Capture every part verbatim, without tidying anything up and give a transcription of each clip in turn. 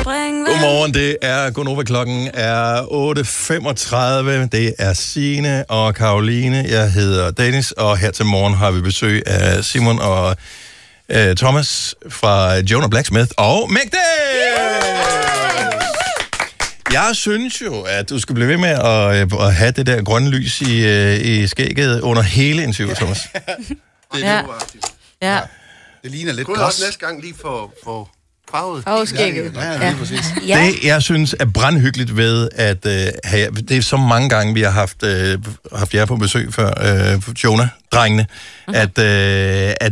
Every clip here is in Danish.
Godmorgen, det er Gonova. Klokken er otte femogtredive. Det er Signe og Karoline. Jeg hedder Dennis, og her til morgen har vi besøg af Simon og øh, Thomas fra Jonah Blacksmith og Mægde! Jeg synes jo, at du skal blive ved med at, at have det der grønne lys i, i skægget under hele interviewet, Thomas. Det er ja. ja. ja. Det ligner lidt græs. også næste gang lige for, for farvet. Farveskægget. Ja, ja, lige præcis. Ja. Det, jeg synes, er brandhyggeligt ved, at øh, have, det er så mange gange, vi har haft, øh, haft jer på besøg før, øh, Jonah-drengene, uh-huh. at, øh, at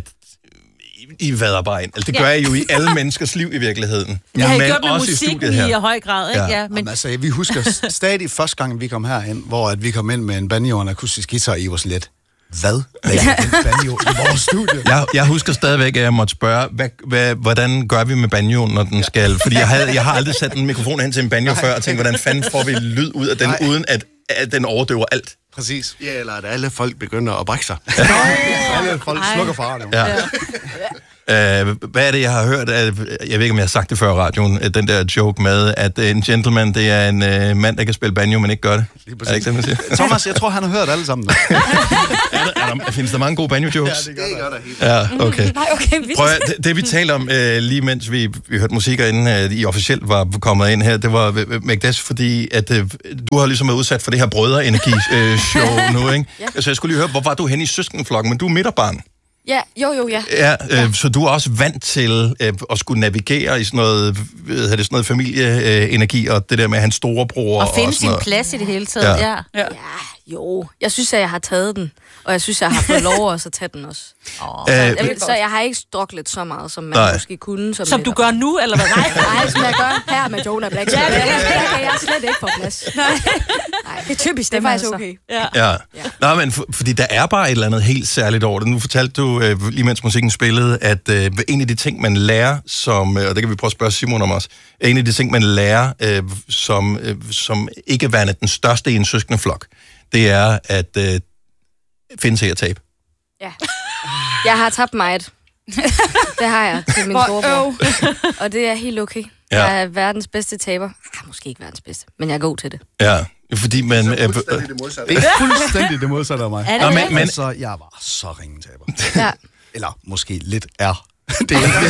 I vader bare ind. Altså, det gør jeg jo i alle menneskers liv i virkeligheden. Vi har men gjort med også musikken i, i, i høj grad, ikke? Ja. Ja, Men men altså, vi husker stadig første gang, vi kom herind, hvor at vi kom ind med en banjo og en akustisk guitar i vores let. Hvad? Hvad er en banjo i vores studie? Jeg, jeg husker stadigvæk, at jeg måtte spørge, hvad, hvad, hvordan gør vi med banjoen, når den skal... Fordi jeg, havde, jeg har aldrig sat en mikrofon hen til en banjo før, og tænkt, hvordan fanden får vi lyd ud af den, Nej. uden at, at den overdøver alt. Præcis. Ja, eller at alle folk begynder at brække sig. Alle folk slukker for radioen. Ja. Uh, hvad er det, jeg har hørt? Jeg ved ikke, om jeg har sagt det før i radioen, den der joke med, at en gentleman, det er en uh, mand, der kan spille banjo, men ikke gør det. Lige Er det ikke det, man siger? Thomas, jeg tror, han har hørt alle sammen. er der, er der, findes der mange gode banjo-jokes? Ja, det Det gør der helt. Ja, okay. nej, okay, vi Prøv at, det, det vi talte om, øh, lige mens vi, vi hørte musik, inden øh, I officielt var kommet ind her, det var øh, Mægdes, fordi at, øh, du har ligesom været udsat for det her brødre-energi-show øh, nu, ikke? Ja. Så jeg skulle lige høre, hvor var du henne i søskenflokken, men du er midterbarn. Ja, jo, jo, ja. Ja, øh, ja. Så du er også vant til øh, at skulle navigere i sådan noget, hvad hedder det, sådan noget familieenergi, og det der med hans storebror Og og finde sådan sin noget. plads i det hele taget, Ja. ja. ja. Ja, jo. Jeg synes, at jeg har taget den. Og jeg synes, jeg har fået lov også at tage den også. Oh. Øh, Jeg, vil, så jeg har ikke struklet så meget, som man Nej. måske kunne. Som, Som du gør nu, eller hvad? Nej, Nej, som jeg gør her med Jonah Blacksmith. Ja, det kan jeg slet ikke få plads. Nej, det er typisk, det er faktisk okay. Ja. Ja. ja. Nå, men for, fordi der er bare et eller andet helt særligt over det. Nu fortalte du, øh, lige mens musikken spillede, at øh, en af de ting, man lærer, som, øh, og det kan vi prøve at spørge Simon om også, en af de ting, man lærer, øh, som, øh, som ikke værende den største i en søskendeflok, det er at øh, finde sig at tabe. Ja. Jeg har tabt meget. Det har jeg til min storebror. Og det er helt okay. Ja. Jeg er verdens bedste taber. Ah, måske ikke verdens bedste, men jeg er god til det. Ja, fordi man... Det er Øh, fuldstændig det modsatte. Det er fuldstændig det modsatte af mig. Er det Nå, det? men, men, Altså, jeg var så ringen taber. Ja. Eller måske lidt er. Det er ikke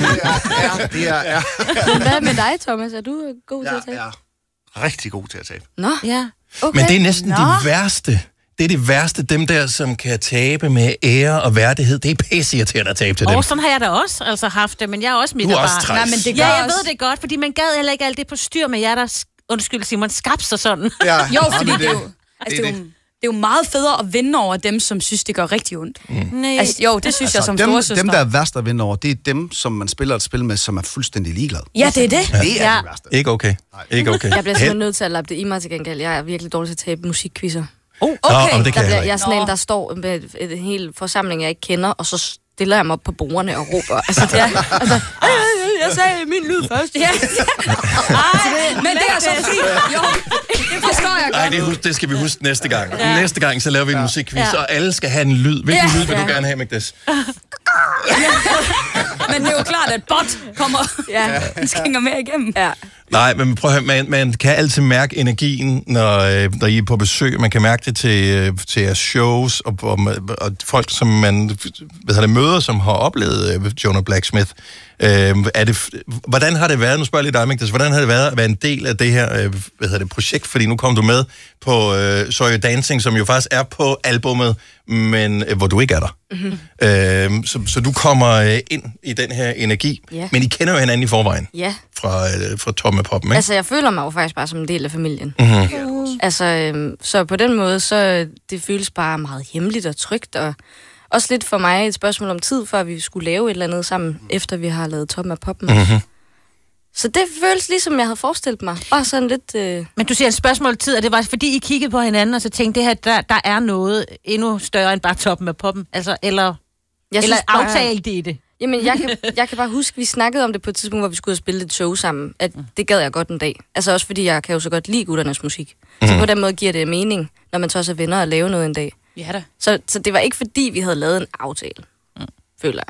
Ja, det er, er. Men hvad med dig, Thomas? Er du god til at Jeg tabe? er rigtig god til at tabe. Nå, Ja. okay. men det er næsten Nå. de værste. Det er det værste. Dem der, som kan tabe med ære og værdighed, det er pisseirriterende at tabe til dem. Og sådan har jeg da også altså haft det, men jeg er også mit Du er også barn. træls. Nej, men det Ja, gør jeg også- ved det godt, fordi man gad heller ikke alt det på styr med jer, der, sk- undskyld Simon, skabte sig sådan. Ja, Jo, ja, fordi men det er jo, altså, det er jo, det er jo meget federe at vinde over dem, som synes, det gør rigtig ondt. Nej. Altså, jo, det synes altså, jeg som dem, storesøster. dem, der er værst at vinde over, det er dem, som man spiller et spil med, som er fuldstændig ligeglade. Ja, det er det. Det er Ja. det værste. Ikke okay. Ikke okay. Jeg bliver Held- simpelthen nødt til at lappe det i mig til gengæld. Jeg er virkelig dårlig til at tabe musikquizzer. Oh, Nå, okay. men det kan Der jeg bliver, heller jeg er ikke. sådan en, Nå. der står med et, et helt forsamling, jeg ikke kender, og så stiller jeg mig op på bordene og råber. Altså, det er, altså, jeg sagde min lyd først. Ja. Men det er så fint. Jo, det forstår jeg Nej, godt. det, hus- det skal vi huske næste gang. Ja. Næste gang, så laver vi en musikquiz, Ja. og alle skal have en lyd. Hvilken Ja. lyd vil du Ja. gerne have, Mægdes? Men det er jo klart, at bot kommer Ja. og skænger med igennem. Ja. Nej, men prøv at høre, man, man kan altid mærke energien, når, øh, når I er på besøg. Man kan mærke det til, øh, til jeres shows, og, og, og folk, som man hvad hedder det, møder, som har oplevet øh, Jonah Blacksmith. Øh, er det, hvordan har det været, nu spørger jeg lige dig, Mægdes, hvordan har det været at være en del af det her øh, hvad hedder det, projekt? Fordi nu kom du med på øh, So You're Dancing, som jo faktisk er på albummet, men øh, hvor du ikke er der. Mm-hmm. Øh, så, så du kommer øh, ind i den her energi, Ja. men I kender jo hinanden i forvejen Ja. fra, øh, fra Tom og Poppen, ikke? Altså, jeg føler mig jo faktisk bare som en del af familien. Mm-hmm. Altså, øhm, så på den måde, så det føles bare meget hemmeligt og trygt, og også lidt for mig et spørgsmål om tid, før vi skulle lave et eller andet sammen, efter vi har lavet Tom og Poppen. Mm-hmm. Så det føles ligesom, jeg havde forestillet mig. Bare sådan lidt... Øh... Men du siger et spørgsmål tid, og det var fordi, I kiggede på hinanden, og så tænkte, det her, der, der er noget endnu større end bare Toppen af Poppen. Altså, eller, Jeg eller bare- aftalte I det? Jamen, jeg kan, jeg kan bare huske, vi snakkede om det på et tidspunkt, hvor vi skulle have spillet et show sammen, at det gad jeg godt en dag. Altså også fordi, jeg kan jo så godt lide gutternes musik. Mm. Så på den måde giver det mening, når man så også er venner og lave noget en dag. Ja da. Så, så det var ikke fordi, vi havde lavet en aftale, mm. føler jeg.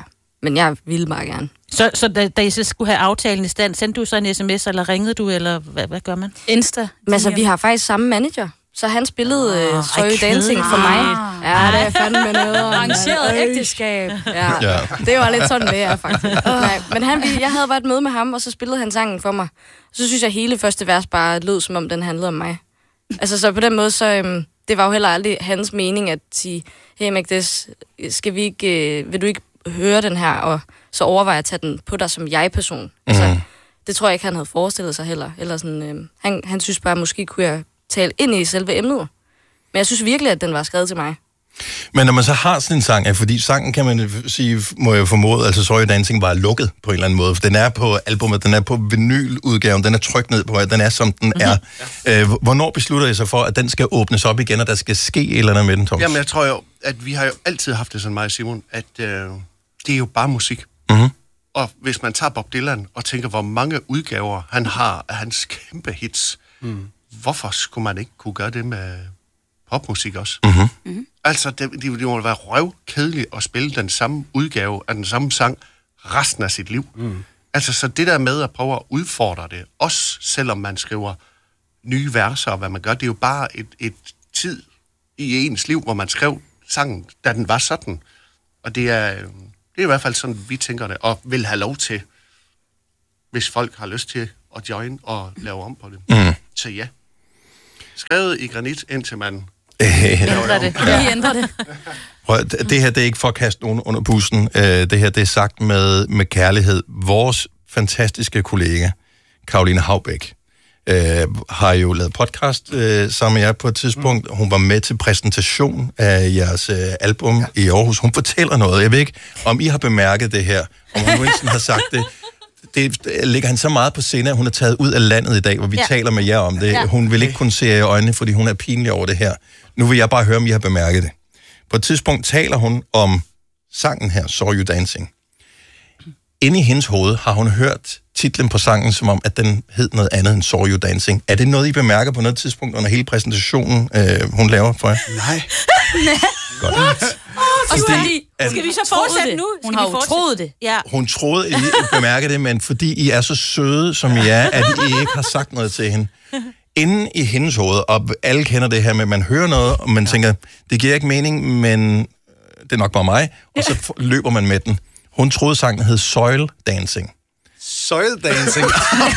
men jeg ville bare gerne. Så, så da, da I så skulle have aftalen i stand, sendte du så en sms, eller ringede du, eller hvad, hvad gør man? Insta. Men altså, vi har faktisk samme manager. Så han spillede øh, Soy Dancing for mig. Ja, det er fandme noget. Arrangeret ægteskab. Ja, ja, det var lidt sådan, det er faktisk. Nej, men han, jeg havde bare et møde med ham, og så spillede han sangen for mig. Så synes jeg, at hele første vers bare lød, som om den handlede om mig. Altså, så på den måde, så øhm, det var jo heller aldrig hans mening at sige, hey Magdes, skal vi ikke, øh, vil du ikke høre den her, og så overveje at tage den på dig som jeg-person. Mm. Altså, det tror jeg ikke, han havde forestillet sig heller. Eller sådan, øh, han, han synes bare, måske kunne jeg tale ind i selve emnet. Men jeg synes virkelig, at den var skrevet til mig. Men når man så har sådan en sang, fordi sangen kan man sige, må jeg formode, altså Soy Dancing var lukket på en eller anden måde, for den er på albumet, den er på vinyludgaven, den er trykt ned på, at den er som den er. Mm-hmm. Øh, hvornår beslutter I sig for, at den skal åbnes op igen, og der skal ske et eller andet med den, Thomas? Jamen jeg tror jo, at vi har jo altid haft det sådan, mig og Simon, at øh, det er jo bare musik. Mm-hmm. Og hvis man tager Bob Dylan og tænker, hvor mange udgaver han har af hans kæmpe hits, mm. hvorfor skulle man ikke kunne gøre det med popmusik også? Mm-hmm. Mm-hmm. Altså, det, det, det må være røvkedeligt at spille den samme udgave af den samme sang resten af sit liv. Mm. Altså, så det der med at prøve at udfordre det, også selvom man skriver nye verser og hvad man gør, det er jo bare et, et tid i ens liv, hvor man skrev sangen, da den var sådan. Og det er, det er i hvert fald sådan, vi tænker det, og vil have lov til, hvis folk har lyst til at join og lave om på det. Mm. Så ja. Skrevet i granit, indtil man ændrer det. Ja. Vi ændrer det. Prøv, det her, det er ikke for at kaste nogen under bussen. Det her, det er sagt med, med kærlighed. Vores fantastiske kollega, Caroline Haubæk, øh, har jo lavet podcast øh, sammen med jer på et tidspunkt. Hun var med til præsentation af jeres øh, album ja. i Aarhus. Hun fortæller noget. Jeg ved ikke, om I har bemærket det her, om hun Winston har sagt det. Det ligger han så meget på scenen, at hun er taget ud af landet i dag, hvor vi ja. taler med jer om det. Ja. Hun vil ikke kunne se jer i øjnene, fordi hun er pinlig over det her. Nu vil jeg bare høre, om I har bemærket det. På et tidspunkt taler hun om sangen her, Soy Dancing. Inde i hendes hoved har hun hørt titlen på sangen, som om, at den hed noget andet end Soy Dancing. Er det noget, I bemærker på noget tidspunkt under hele præsentationen, øh, hun laver for jer? Nej. Godt. Og fordi, skal vi så fortsætte nu? Hun har jo troet det. Ja. Hun troede, I bemærker det, men fordi I er så søde, som I er, at I ikke har sagt noget til hende. Inden i hendes hoved, og alle kender det her med, at man hører noget, og man tænker, det giver ikke mening, men det er nok bare mig, og så løber man med den. Hun troede, sangen hed Soil Dancing. Soil Dancing?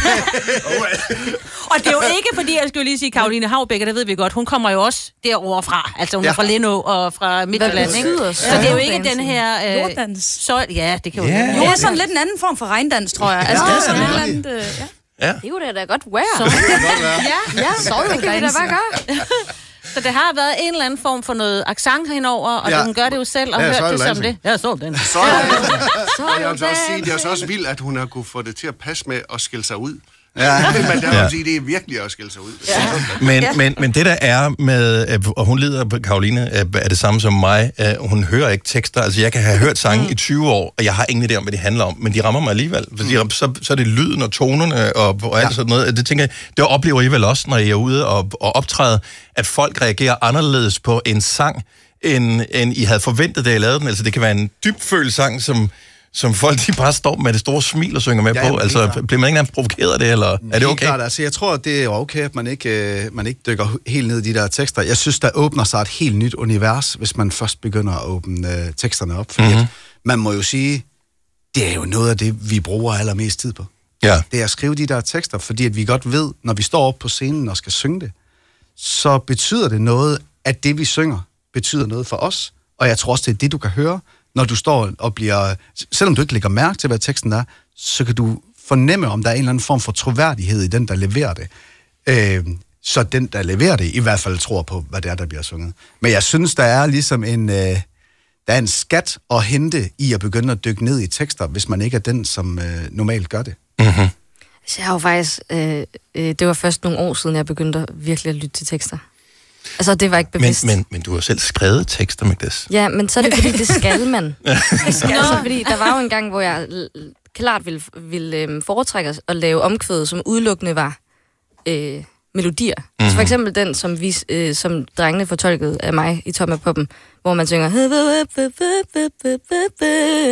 Og det er jo ikke, fordi jeg skulle lige sige, Caroline Haubæk, det ved vi godt, hun kommer jo også derovre fra. Altså hun ja. er fra Leno og fra Midtjylland, ikke? Så det er jo ikke den her... Øh, Jorddans. Så, ja, det kan jo... Yeah. Jo, det er sådan lidt en anden form for regndans, tror jeg. Altså, det er sådan et eller andet... Øh, ja. Ja. Det kunne da godt være. Så, ja, ja, så det kan vi da bare gøre. Så det har været en eller anden form for noget accent henover, og ja. hun gør det jo selv, og ja, hørt det som det. Ja, så den. Så er det. Jeg vil også sige, det er så også vildt, at hun har kunne få det til at passe med at skille sig ud. Ja. Men der vil ja. sige, det er virkelig at skille sig ud. Ja. Men, men, men det der er med, og hun lider på Caroline, er det samme som mig, hun hører ikke tekster. Altså jeg kan have hørt sange mm. i tyve år, og jeg har ingen idé om, hvad de handler om, men de rammer mig alligevel. Mm. Så, så er det lyden og tonerne og, og alt ja. sådan noget. Det tænker jeg, det oplever I vel også, når I er ude og, og optræde, at folk reagerer anderledes på en sang, end, end I havde forventet, da I lavede den. Altså det kan være en dybfølt sang, som... som folk de bare står med det store smil og synger med ja, på. Altså, klar. Bliver man ikke nærmest provokeret af det, eller er det okay? Klart, altså, jeg tror, at det er okay, at man ikke, øh, man ikke dykker helt ned i de der tekster. Jeg synes, der åbner sig et helt nyt univers, hvis man først begynder at åbne øh, teksterne op. Fordi mm-hmm. man må jo sige, det er jo noget af det, vi bruger allermest tid på. Ja. Det er at skrive de der tekster, fordi at vi godt ved, når vi står op på scenen og skal synge det, så betyder det noget, at det, vi synger, betyder noget for os. Og jeg tror også, det er det, du kan høre, når du står og bliver... Selvom du ikke lægger mærke til, hvad teksten er, så kan du fornemme, om der er en eller anden form for troværdighed i den, der leverer det. Øh, så den, der leverer det, i hvert fald tror på, hvad det er, der bliver sunget. Men jeg synes, der er ligesom en... Øh, der er en skat at hente i at begynde at dykke ned i tekster, hvis man ikke er den, som øh, normalt gør det. Mm-hmm. Så jeg har jo faktisk... Øh, øh, det var først nogle år siden, jeg begyndte virkelig at lytte til tekster. Altså, det var ikke bevidst. Men, men, men du har selv skrevet tekster, Magdes. Ja, men så er det, fordi det skal man. Det skal altså, fordi der var jo en gang, hvor jeg klart ville, ville øh, foretrække at lave omkvæd, som udelukkende var øh, melodier. Mm-hmm. Så for eksempel den, som, vi, øh, som drengene fortolkede af mig i Tom og Poppen, hvor man synger...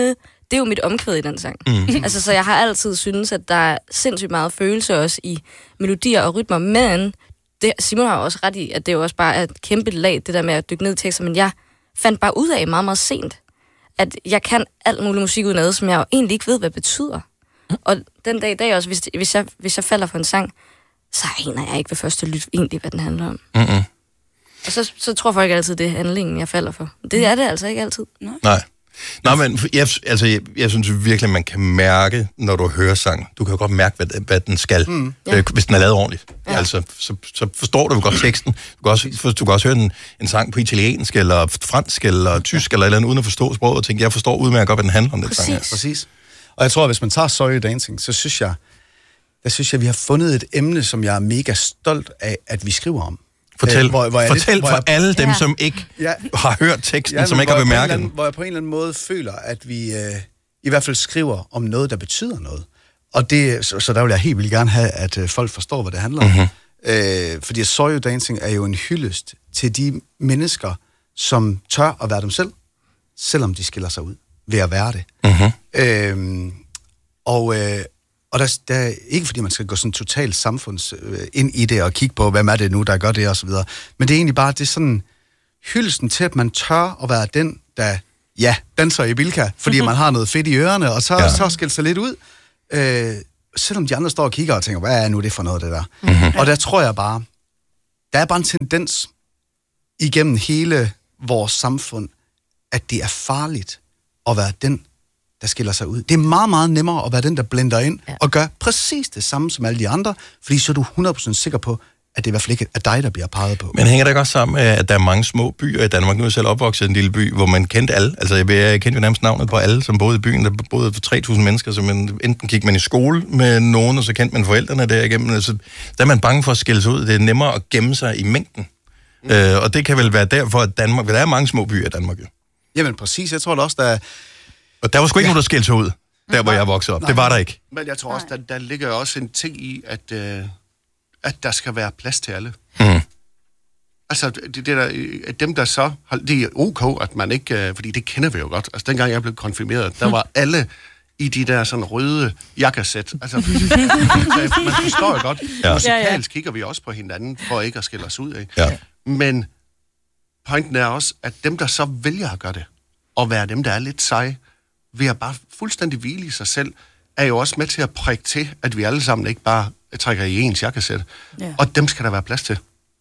det er jo mit omkvæd i den sang. Mm. Altså, så jeg har altid syntes, at der er sindssygt meget følelse også i melodier og rytmer, men det, Simon har også ret i, at det jo også bare er et kæmpe lag, det der med at dykke ned i tekster, men jeg fandt bare ud af meget, meget sent, at jeg kan alt mulig musik uden ad, som jeg jo egentlig ikke ved, hvad det betyder. Mm. Og den dag i dag også, hvis, hvis, jeg, hvis jeg falder for en sang, så aner jeg ikke ved første lyt egentlig, hvad den handler om. Mm-mm. Og så, så tror folk altid, det er handlingen, jeg falder for. Det er det altså ikke altid. Nej. Nej. Nå, men jeg, altså, jeg, jeg synes virkelig, man kan mærke, når du hører sang. Du kan jo godt mærke, hvad, hvad den skal, mm. øh, hvis den er lavet ordentligt. Ja. Altså, så, så forstår du godt teksten. Du kan også, du kan også høre en, en sang på italiensk, eller fransk, eller tysk, ja. eller eller andet, uden at forstå sproget, og tænke, jeg forstår udmærket godt, hvad den handler om, den sang her. Præcis. Og jeg tror, at hvis man tager Sorry Dancing, så synes jeg, der synes jeg, vi har fundet et emne, som jeg er mega stolt af, at vi skriver om. Fortæl, hvor, hvor Fortæl lidt, for jeg, alle dem, ja. som ikke ja. har hørt teksten, ja, som ikke har bemærket den. Hvor jeg på en eller anden måde føler, at vi øh, i hvert fald skriver om noget, der betyder noget. Og det, så, så der vil jeg helt vildt gerne have, at øh, folk forstår, hvad det handler om. Mm-hmm. Øh, fordi Sorry Dancing er jo en hyldest til de mennesker, som tør at være dem selv, selvom de skiller sig ud ved at være det. Mm-hmm. Øh, og... Øh, Og der, der er ikke, fordi man skal gå sådan totalt samfunds øh, ind i det og kigge på, hvem er det nu, der gør det og så videre. Men det er egentlig bare, det er sådan hyldelsen til, at man tør at være den, der, ja, danser i bilka, fordi man har noget fedt i ørerne, og så, ja. så skiller sig lidt ud. Øh, selvom de andre står og kigger og tænker, hvad er nu det for noget, det der? Mm-hmm. Og der tror jeg bare, der er bare en tendens igennem hele vores samfund, at det er farligt at være den, der skiller sig ud. Det er meget, meget nemmere at være den, der blender ind ja. og gør præcis det samme som alle de andre, fordi så er du hundrede procent sikker på, at det i hvert fald ikke er dig, der bliver peget på. Men hænger det ikke også sammen med, at der er mange små byer i Danmark? Nu er jeg selv opvokset i en lille by, hvor man kendte alle. Altså, jeg, jeg kendte jo nærmest navnet på alle, som boede i byen. Der boede for tre tusind mennesker, så man, enten gik man i skole med nogen, og så kendte man forældrene derigennem. Altså, der er man bange for at skille sig ud. Det er nemmere at gemme sig i mængden. Mm. Øh, og det kan vel være derfor, at Danmark... Der er mange små byer i Danmark, jo. Jamen præcis. Jeg tror da også, der er... Og der var sgu ikke ja. nogen, der skilte sig ud, der hvor jeg voksede op. Nej. Det var der ikke. Men jeg tror også, der, der ligger også en ting i, at, øh, at der skal være plads til alle. Mm. Altså, det, det der, dem der så... Det er ok, at man ikke... Øh, fordi det kender vi jo godt. Altså, dengang jeg blev konfirmeret, der var alle i de der sådan røde jakkesæt. Altså, man forstår jo godt. Ja. Musikalsk kigger vi også på hinanden, for ikke at skille os ud af. Ja. Men pointen er også, at dem, der så vælger at gøre det, og være dem, der er lidt seje, ved at bare fuldstændig hvile i sig selv, er jo også med til at prikke til, at vi alle sammen ikke bare trækker i ens jakkesæt. Ja. Og dem skal der være plads til.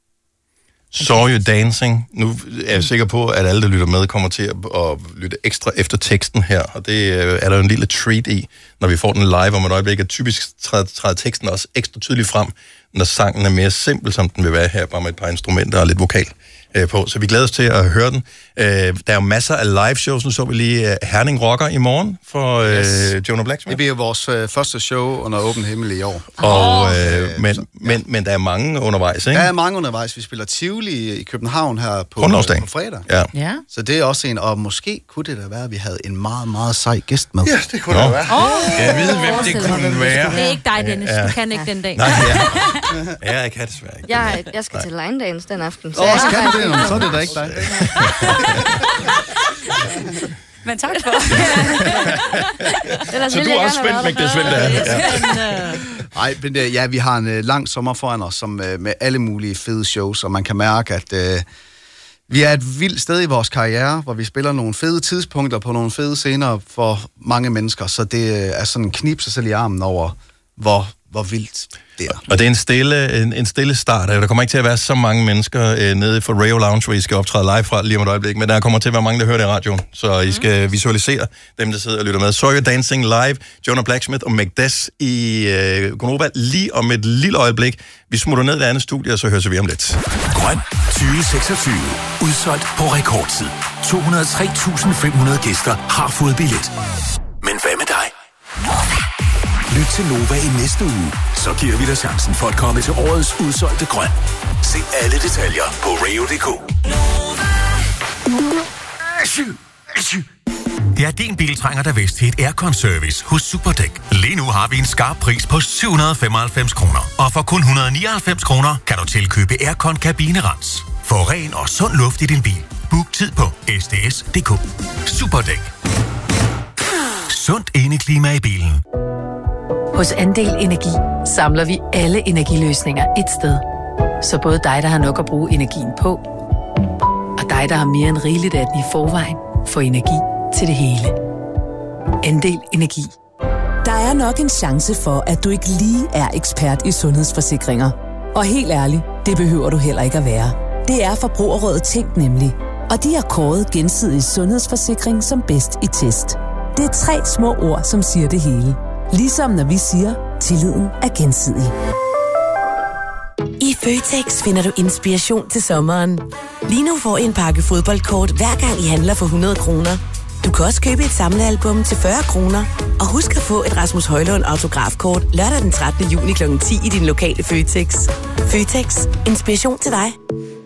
Sorry Dancing. Nu er jeg sikker på, at alle, der lytter med, kommer til at, at lytte ekstra efter teksten her. Og det er der en lille treat i, når vi får den live om et øjeblik. At typisk træder, træder teksten også ekstra tydeligt frem, når sangen er mere simpel, som den vil være her, bare med et par instrumenter og lidt vokal på. Så vi glæder os til at høre den. Der er jo masser af live shows. Nu så vi lige Herning Rocker i morgen for yes. Jonah Blacksmith. Det bliver vores øh, første show under åben himmel i år. Og, øh, men, ja. men, men der er mange undervejs, ikke? Der er mange undervejs. Vi spiller Tivoli i København her på, øh, på fredag. Ja. ja. Så det er også en, og måske kunne det da være, at vi havde en meget, meget sej gæst med. Ja, det kunne det være. Oh. Jeg ved, hvem det kunne være. Det er ikke dig, Dennis. Du kan ikke den dag. Nej, ja. ja, jeg kan desværre ikke. Jeg, jeg skal til line dance den aften. Så, oh, så kan du det, så er det da ikke dig. Men tak for. Så du er også spændt, Mægtig Svend, der er. Nej, men ja, vi har en uh, lang sommer foran os, som, uh, med alle mulige fede shows, og man kan mærke, at uh, vi er et vildt sted i vores karriere, hvor vi spiller nogle fede tidspunkter på nogle fede scener for mange mennesker, så det uh, er sådan en knib sig selv i armen over, hvor, hvor vildt det er. Og det er en stille, en, en stille start. Der kommer ikke til at være så mange mennesker øh, nede for Rayo Lounge, hvor I skal optræde live fra lige om et øjeblik, men der kommer til at være mange, der hører det i radioen, så I skal visualisere dem, der sidder og lytter med. Sorry Dancing live, Jonah Blacksmith og Magdes i øh, Gonova lige om et lille øjeblik. Vi smutter ned i det andet studie, og så hører vi om lidt. Grøn tyve seksogtyve. Udsolgt på rekordtid. to hundrede og tre tusind fem hundrede gæster har fået billet. Men hvad med dig? Lyt til Nova i næste uge, så giver vi dig chancen for at komme til årets udsolgte Grøn. Se alle detaljer på radio punktum d k. Ja, din bil trænger da vist til et aircon-service hos Superdæk. Lige nu har vi en skarp pris på syv hundrede og femoghalvfems kroner. Og for kun et hundrede og nioghalvfems kroner kan du tilkøbe aircon-kabinerens. Få ren og sund luft i din bil. Book tid på s d s punktum d k. Superdæk. sundt indeklima i bilen. Hos Andel Energi samler vi alle energiløsninger et sted. Så både dig, der har nok at bruge energien på, og dig, der har mere end rigeligt af den i forvejen, får energi til det hele. Andel Energi. Der er nok en chance for, at du ikke lige er ekspert i sundhedsforsikringer. Og helt ærligt, det behøver du heller ikke at være. Det er Forbrugerrådet Tænk nemlig. Og de har kåret Gensidig Sundhedsforsikring som bedst i test. Det er tre små ord, som siger det hele. Ligesom når vi siger, tilliden er gensidig. I Føtex finder du inspiration til sommeren. Lige nu får I en pakke fodboldkort, hver gang I handler for hundrede kroner. Du kan også købe et samlealbum til fyrre kroner. Og husk at få et Rasmus Højlund autografkort lørdag den trettende juni klokken ti i din lokale Føtex. Føtex. Inspiration til dig.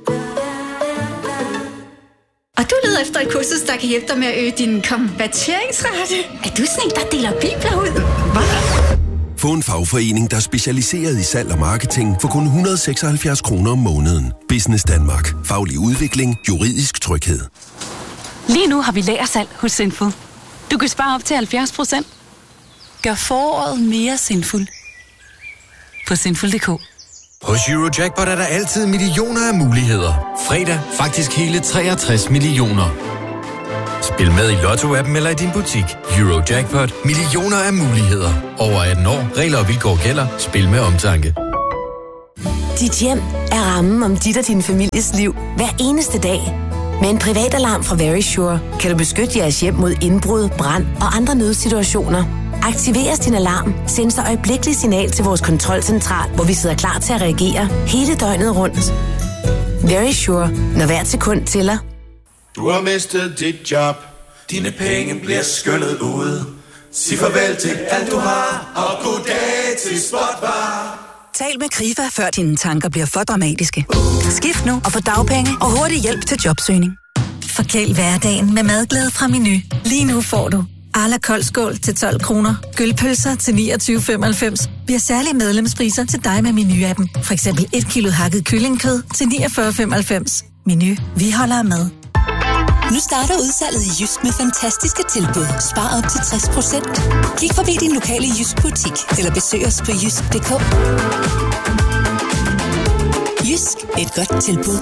Og du leder efter et kursus, der kan hjælpe dig med at øge din konverteringsrate. Er du sådan en, der deler bibler ud? Hvad? Få en fagforening, der er specialiseret i salg og marketing for kun et hundrede og seksoghalvfjerds kroner om måneden. Business Danmark. Faglig udvikling. Juridisk tryghed. Lige nu har vi lagersalg hos Sinful. Du kan spare op til halvfjerds procent. Gør foråret mere Sinful. På sinful punktum d k. Hos Eurojackpot er der altid millioner af muligheder. Fredag faktisk hele treogtres millioner. Spil med i Lotto-appen eller i din butik. Eurojackpot. Millioner af muligheder. Over atten år. Regler og vilkår gælder. Spil med omtanke. Dit hjem er rammen om dit og din families liv hver eneste dag. Med en privat alarm fra Verisure kan du beskytte jeres hjem mod indbrud, brand og andre nødsituationer. Aktiveres din alarm, send så øjeblikkelig signal til vores kontrolcentral, hvor vi sidder klar til at reagere hele døgnet rundt. Verisure. Når hvert sekund tæller. Du har mistet dit job. Dine penge bliver skyllet ud. Sig farvel til alt du har, og goddag til Spotbar. Tal med Krifa, før dine tanker bliver for dramatiske. Skift nu og få dagpenge og hurtig hjælp til jobsøgning. Forkæl hverdagen med madglæde fra Menu. Lige nu får du Arla koldskål til tolv kroner, gølpølser til niogtyve femoghalvfems. Vi har særlige medlemspriser til dig med Menu-appen. For eksempel et kilo hakket kyllingekød til niogfyrre femoghalvfems. Menu. Vi holder med. Nu starter udsalget i Jysk med fantastiske tilbud. Spar op til tres procent. Klik forbi din lokale Jysk-butik, eller besøg os på jysk punktum d k. Jysk. Et godt tilbud.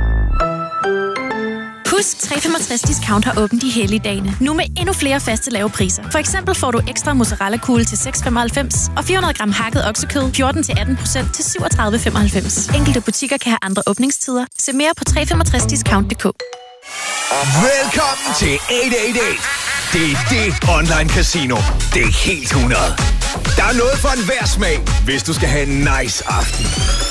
Husk, tre femogtres Discount har åbent i helligdagene. Nu med endnu flere faste lave priser. For eksempel får du ekstra mozzarella-kugle til seks femoghalvfems og fire hundrede gram hakket oksekød fjorten til atten procent til syvogtredive femoghalvfems. Enkelte butikker kan have andre åbningstider. Se mere på tre femogtres discount punktum d k. Velkommen til otte otte otte. Det er det online casino. Det er helt hundrede. Der er noget for enhver smag, hvis du skal have en nice aften.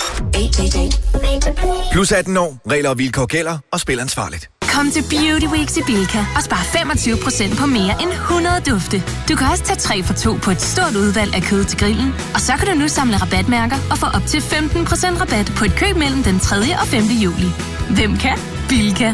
Plus atten år. Regler og vilkår gælder, og spil ansvarligt. Kom til Beauty Weeks i Bilka og spar femogtyve procent på mere end hundrede dufte. Du kan også tage tre for to på et stort udvalg af kød til grillen. Og så kan du nu samle rabatmærker og få op til femten procent rabat på et køb mellem den tredje og femte juli. Hvem kan? Bilka.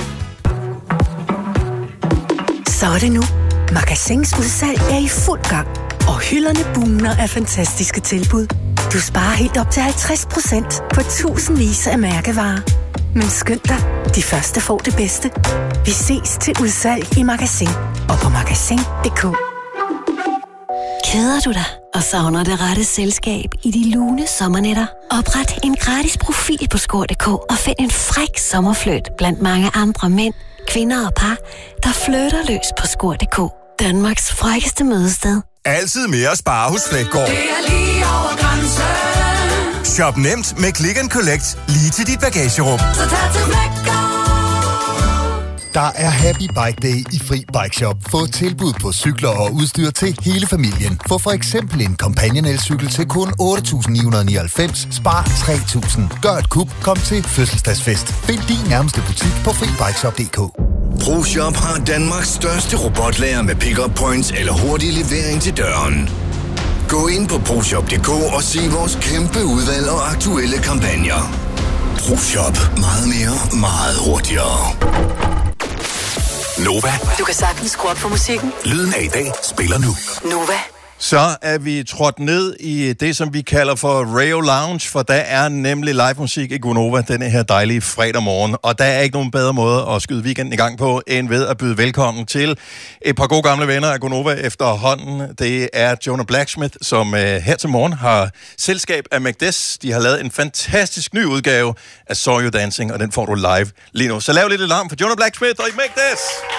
Så er det nu. Magasins udsalg er i fuld gang. Og hylderne bugner af fantastiske tilbud. Du sparer helt op til halvtreds procent på tusindvis af mærkevarer. Men skynd dig, de første får det bedste. Vi ses til udsalg i Magasin og på magasin punktum d k. Keder du dig og savner det rette selskab i de lune sommernætter? Opret en gratis profil på score punktum d k og find en fræk sommerfløjt blandt mange andre mænd, kvinder og par, der flytter løs på score punktum d k. Danmarks frækkeste mødested. Altid mere at spare hos Flækgaard. Det er lige over grænsen. Shop nemt med Click and Collect lige til dit bagagerum. Så tag til Flækgaard. Der er Happy Bike Day i Fri Bike Shop. Få tilbud på cykler og udstyr til hele familien. Få for eksempel en Companion-elcykel til kun otte tusind ni hundrede nioghalvfems. Spar tre tusind. Gør et kup. Kom til fødselsdagsfest. Find din nærmeste butik på fri bike shop punktum d k. ProShop har Danmarks største robotlager med pick-up points eller hurtig levering til døren. Gå ind på proshop punktum d k og se vores kæmpe udvalg og aktuelle kampagner. ProShop. Meget mere, meget hurtigere. Nova. Du kan sagtens skrue op for musikken. Lyden af i dag spiller nu. Nova. Så er vi trådt ned i det, som vi kalder for Rayo Lounge, for der er nemlig live musik i Gonova denne her dejlige fredag morgen. Og der er ikke nogen bedre måde at skyde weekenden i gang på, end ved at byde velkommen til et par gode gamle venner af Gonova efterhånden. Det er Jonah Blacksmith, som uh, her til morgen har selskab af Magdes. De har lavet en fantastisk ny udgave af Saw You Dancing, og den får du live lige nu. Så lav lidt alarm for Jonah Blacksmith og Magdes!